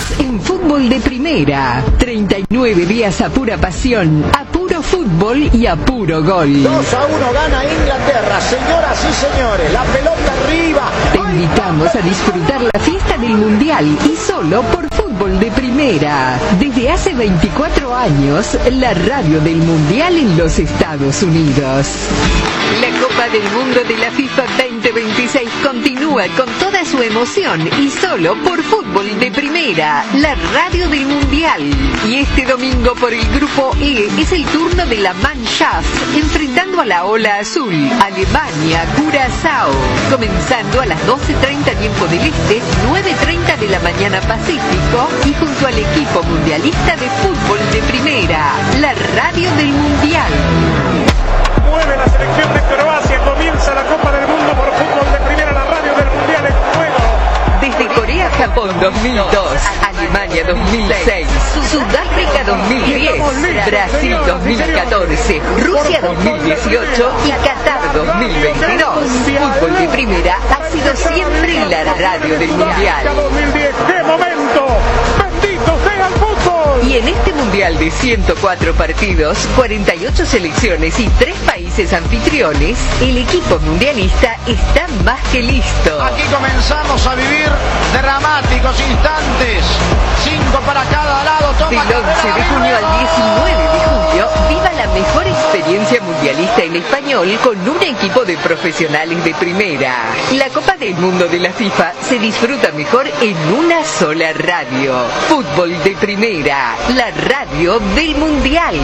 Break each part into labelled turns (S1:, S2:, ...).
S1: Estás en Fútbol de Primera. 39 días a pura pasión, a puro fútbol y a puro gol.
S2: 2-1 gana Inglaterra, señoras y señores. La pelota arriba.
S1: Te invitamos a disfrutar la fiesta del Mundial y solo por Fútbol de Primera. Desde hace 24 años, la radio del Mundial en los Estados Unidos. La Copa del Mundo de la FIFA 2026 continúa con toda su emoción y solo por Fútbol de Primera, la radio del Mundial. Y este domingo por el Grupo E es el turno de la Mannschaft, enfrentando a la Ola Azul, Alemania, Curazao. Comenzando a las 12:30 tiempo del Este, 9:30 de la mañana Pacífico, y junto al equipo mundialista de Fútbol de Primera, la radio del Mundial.
S3: Mueve la selección de Croacia, comienza la Copa del Mundo por Fútbol de Primera, la radio del Mundial en juego.
S1: Desde Corea-Japón 2002, Alemania 2006, Sudáfrica 2010, Brasil 2014, Rusia 2018 y Qatar 2022. Fútbol de Primera ha sido siempre la radio del Mundial.
S3: 2010, ¡qué momento! ¡Bendito sea el fútbol!
S1: Y en este Mundial de 104 partidos, 48 selecciones y 3 países anfitriones, el equipo mundialista está más que listo.
S2: Aquí comenzamos a vivir dramáticos instantes. 5 para cada lado.
S1: Del 11 de junio al 19 de julio, viva la mejor experiencia mundialista en español con un equipo de profesionales de primera. La Copa del Mundo de la FIFA se disfruta mejor en una sola radio. Fútbol de Primera, la radio del Mundial.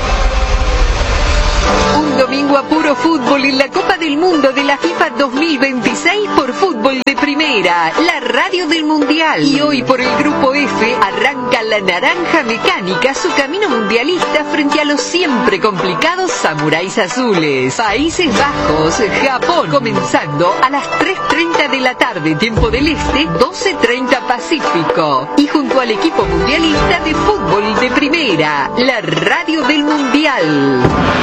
S1: Un domingo a puro fútbol en la Copa del Mundo de la FIFA 2026 por Fútbol de Primera, la radio del Mundial. Y hoy por el Grupo F arranca la Naranja Mecánica su camino mundialista frente a los siempre complicados Samuráis Azules. Países Bajos, Japón, comenzando a las 3:30 de la tarde, tiempo del Este, 12:30 Pacífico. Y junto al equipo mundialista de Fútbol de Primera, la radio del Mundial.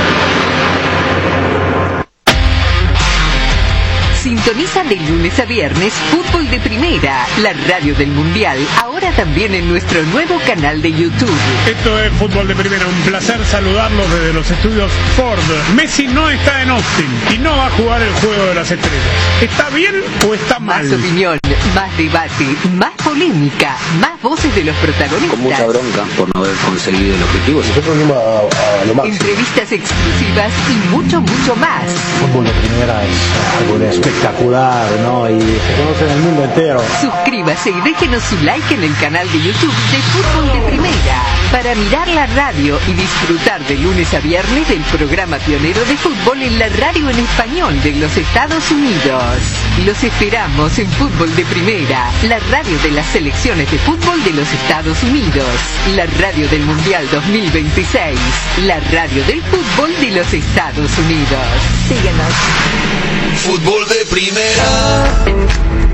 S1: Sintoniza de lunes a viernes Fútbol de Primera, la radio del Mundial, ahora también en nuestro nuevo canal de YouTube.
S3: Esto es Fútbol de Primera, un placer saludarlos desde los estudios Ford. Messi no está en Austin y no va a jugar el Juego de las Estrellas. ¿Está bien o está mal?
S1: Más opinión, más debate, más polémica, más voces de los protagonistas.
S4: Con mucha bronca por no haber conseguido el objetivo.
S5: Nosotros venimos a lo máximo.
S1: Entrevistas exclusivas y mucho, mucho más.
S5: Fútbol de Primera es algo de espectacular, ¿no? Y se conoce en el mundo entero.
S1: Suscríbase y déjenos su like en el canal de YouTube de Fútbol de Primera para mirar la radio y disfrutar de lunes a viernes del programa pionero de fútbol en la radio en español de los Estados Unidos. Los esperamos en Fútbol de Primera, la radio de las selecciones de fútbol de los Estados Unidos, la radio del Mundial 2026, la radio del fútbol de los Estados Unidos. Síguenos.
S6: Fútbol de Primera.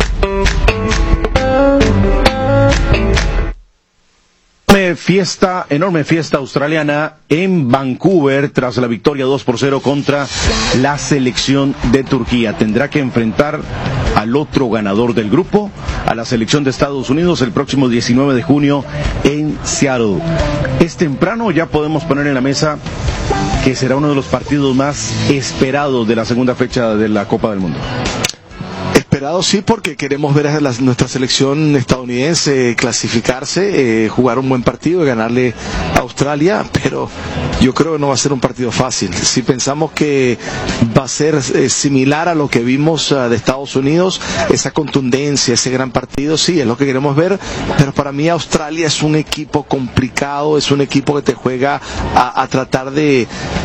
S7: Enorme fiesta australiana en Vancouver tras la victoria 2-0 contra la selección de Turquía. Tendrá que enfrentar al otro ganador del grupo, a la selección de Estados Unidos, el próximo 19 de junio en Seattle. Es temprano, ya podemos poner en la mesa que será uno de los partidos más esperados de la segunda fecha de la Copa del Mundo.
S8: Esperado sí, porque queremos ver a nuestra selección estadounidense clasificarse, jugar un buen partido y ganarle a Australia, pero yo creo que no va a ser un partido fácil. Si pensamos que va a ser similar a lo que vimos de Estados Unidos, esa contundencia, ese gran partido, sí, es lo que queremos ver, pero para mí Australia es un equipo complicado, es un equipo que te juega a tratar de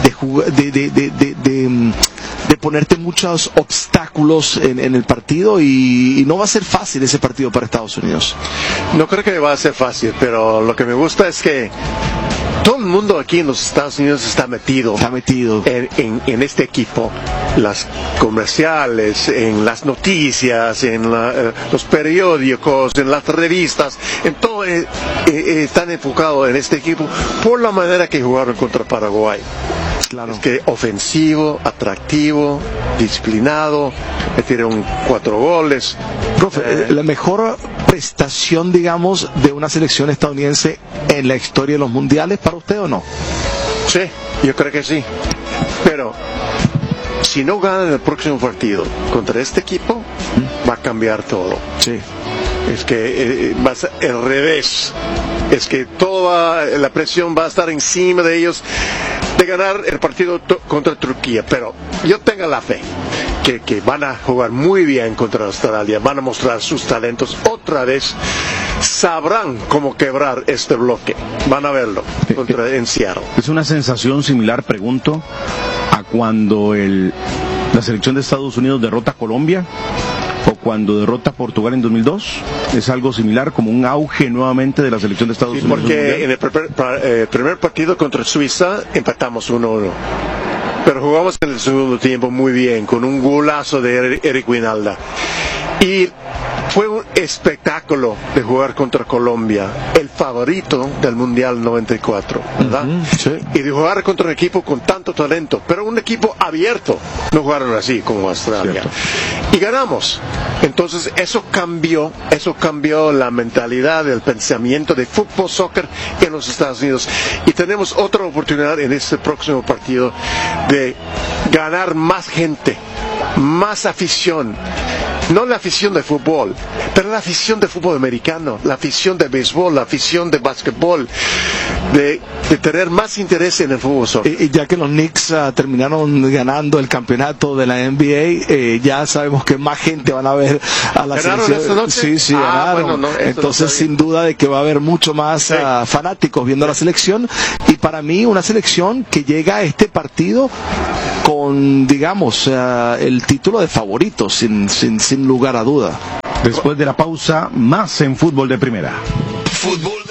S8: ponerte muchos obstáculos en el partido y no va a ser fácil ese partido para Estados Unidos.
S9: No creo que va a ser fácil, pero lo que me gusta es que todo el mundo aquí en los Estados Unidos está metido en este equipo. Las comerciales, en las noticias, en los periódicos, en las revistas, en todo están enfocados en este equipo por la manera que jugaron contra Paraguay.
S8: Claro.
S9: Es que ofensivo, atractivo, disciplinado, metieron 4 goles.
S8: Profe, la mejor prestación, digamos, de una selección estadounidense en la historia de los mundiales, ¿para usted o no?
S9: Sí, yo creo que sí. Pero si no ganan el próximo partido contra este equipo, va a cambiar todo.
S8: Sí.
S9: Es que va a ser el revés. Es que toda la presión va a estar encima de ellos de ganar el partido contra Turquía. Pero yo tengo la fe que van a jugar muy bien contra Australia, van a mostrar sus talentos otra vez. Sabrán cómo quebrar este bloque. Van a verlo en Seattle.
S7: Es una sensación similar, pregunto, a cuando la selección de Estados Unidos derrota a Colombia o cuando derrota a Portugal en 2002. Es algo similar, como un auge nuevamente de la selección de Estados Unidos.
S9: Porque en el primer partido contra Suiza empatamos 1-1. Pero jugamos en el segundo tiempo muy bien, con un golazo de Eric Winalda. Y fue un espectáculo de jugar contra Colombia, el favorito del Mundial 94, ¿verdad?
S8: Sí.
S9: Y de jugar contra un equipo con tanto talento, pero un equipo abierto. No jugaron así como Australia.
S8: Cierto.
S9: Y ganamos. Entonces eso cambió la mentalidad, el pensamiento de fútbol, soccer en los Estados Unidos. Y tenemos otra oportunidad en este próximo partido de ganar más gente, más afición. No la afición de fútbol, pero la afición de fútbol americano, la afición de béisbol, la afición de básquetbol, de tener más interés en el fútbol soccer.
S8: Y ya que los Knicks terminaron ganando el campeonato de la NBA, ya sabemos que más gente van a ver a la
S9: ¿Ganaron
S8: selección.
S9: esta noche?
S8: Sí, ganaron.
S9: Bueno, no,
S8: entonces, sin duda de que va a haber mucho más fanáticos viendo la selección. Y para mí, una selección que llega a este partido con, digamos, el título de favorito, sin lugar a duda.
S7: Después de la pausa, más en Fútbol de Primera.
S6: Fútbol